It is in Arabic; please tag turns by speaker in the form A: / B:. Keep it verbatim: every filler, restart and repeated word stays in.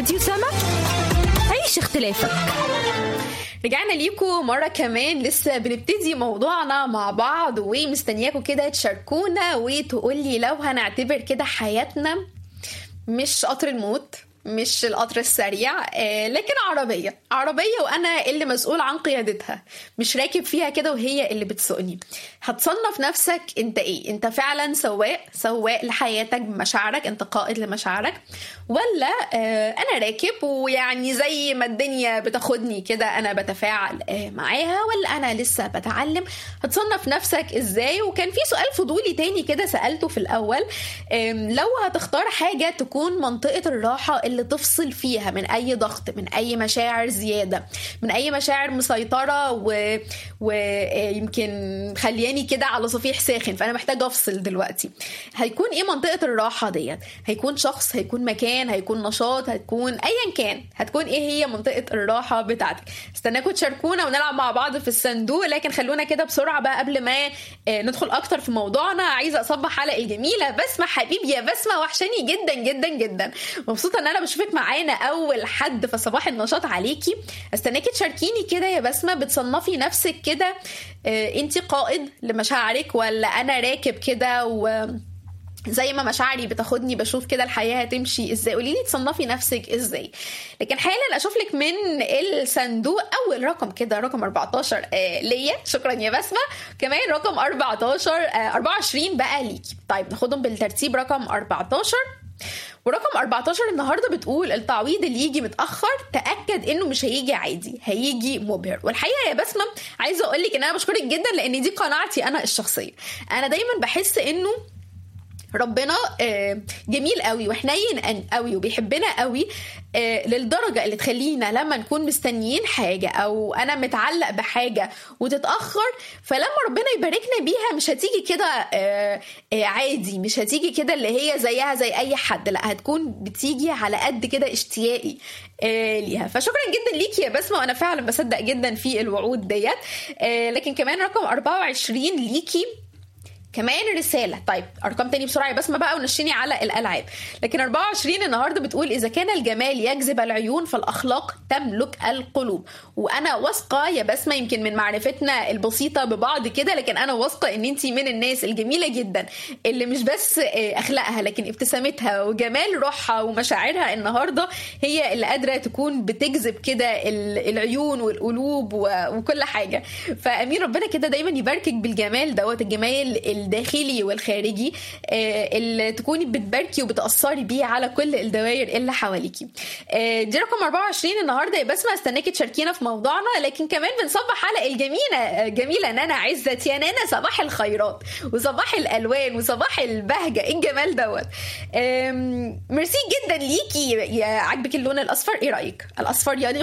A: راديو سما، عيش اختلافك.
B: رجعنا ليكم مرة كمان، لسه بنبتدي موضوعنا مع بعض ومستنياكم كده تشاركونا وتقولي لو هنعتبر كده حياتنا مش قطر الموت، مش القطر السريع، لكن عربية عربية وأنا اللي مسؤول عن قيادتها، مش راكب فيها كده وهي اللي بتسوقني. هتصنف نفسك انت ايه؟ انت فعلا سواق سواق لحياتك بمشاعرك، انت قائد لمشاعرك، ولا اه انا راكب ويعني زي ما الدنيا بتاخدني كده انا بتفاعل اه معاها، ولا انا لسه بتعلم؟ هتصنف نفسك ازاي؟ وكان في سؤال فضولي تاني كده سألته في الأول، اه لو هتختار حاجة تكون منطقة الراحة اللي تفصل فيها من اي ضغط، من اي مشاعر زيادة، من اي مشاعر مسيطرة و... ويمكن خلياني كده على صفيح ساخن، فانا محتاجة افصل دلوقتي، هيكون ايه منطقة الراحة ديت؟ هيكون شخص، هيكون مكان، هيكون نشاط، هتكون ايا كان، هتكون ايه هي منطقة الراحة بتاعتك؟ استناكم تشاركونا ونلعب مع بعض في الصندوق. لكن خلونا كده بسرعة بقى قبل ما ندخل اكتر في موضوعنا، عايزة اصبح على الجميلة بسمة. حبيبي يا بسمة، وحشاني جدا جدا جدا، مبسوطة ان انا بشوفك معانا اول حد، فصباح النشاط عليكي. استناكي تشاركيني كده يا بسمة، بتصنفي نفسك كده اه انتي قائد لمشاعرك، ولا انا راكب كده و زي ما مشاعري بتاخدني بشوف كده الحياة هتمشي ازاي؟ قوليلي تصنفي نفسك ازاي. لكن حالا اشوف لك من الصندوق اول رقم كده، رقم أربعتاشر آه ليا، شكرا يا بسمة. كمان رقم أربعتاشر آه أربعة وعشرين بقى ليكي. طيب ناخدهم بالترتيب. رقم أربعتاشر ورقم أربعتاشر النهارده بتقول التعويض اللي يجي متاخر تاكد انه مش هيجي عادي، هيجي مبهر. والحقيقه يا بسمه عايزه اقول لك ان انا بشكرك جدا، لان دي قناعتي انا الشخصيه. انا دايما بحس انه ربنا جميل قوي وحنين قوي وبيحبنا قوي للدرجة اللي تخلينا لما نكون مستنيين حاجة او انا متعلق بحاجة وتتأخر، فلما ربنا يباركنا بيها مش هتيجي كده عادي، مش هتيجي كده اللي هي زيها زي اي حد، لا هتكون بتيجي على قد كده اشتياقي ليها. فشكرا جدا ليكي يا بسمة، وانا فعلا بصدق جدا في الوعود ديت. لكن كمان رقم أربعة وعشرين ليكي كمان رسالة. طيب أرقام تاني بسرعة يا بسمة بقى ونشيني على الألعاب. لكن أربعة وعشرين النهاردة بتقول إذا كان الجمال يجذب العيون فالأخلاق تملك القلوب. وأنا واثقة يا بسمة، يمكن من معرفتنا البسيطة ببعض كده، لكن أنا واثقة إن أنتي من الناس الجميلة جدا اللي مش بس أخلاقها لكن ابتسامتها وجمال روحها ومشاعرها النهاردة هي اللي قادرة تكون بتجذب كده العيون والقلوب وكل حاجة. فأمين ربنا كده دايما يباركك بالجمال دوت، الجمال الداخلي والخارجي اللي تكوني بتباركي وبتأثري بيه على كل الدوائر اللي حواليكي. دي رقم أربعة وعشرين النهارده يا بسمة، استناكي تشاركينا في موضوعنا. لكن كمان بنصبح على الجميله جميله نانا عزت. يا نانا صباح الخيرات وصباح الالوان وصباح البهجه، الجمال دوت. ميرسي جدا ليكي. يا عجبك اللون الاصفر؟ ايه رايك؟ الاصفر يعني